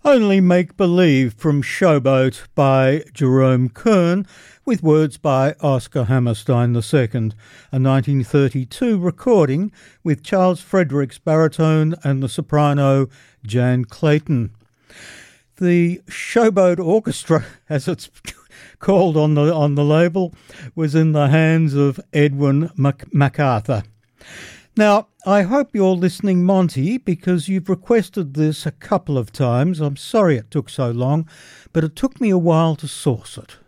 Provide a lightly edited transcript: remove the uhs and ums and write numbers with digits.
Only Make Believe from Showboat by Jerome Kern, with words by Oscar Hammerstein II, a 1932 recording with Charles Fredericks baritone and the soprano Jan Clayton. The Showboat Orchestra, as it's called on the label, was in the hands of Edwin MacArthur. Now, I hope you're listening, Monty, because you've requested this a couple of times. I'm sorry it took so long, but it took me a while to source it.